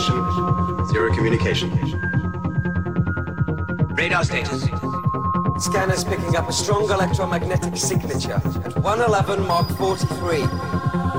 position, zero communication. Radar status. Scanner's picking up a strong electromagnetic signature at 111 Mark 43.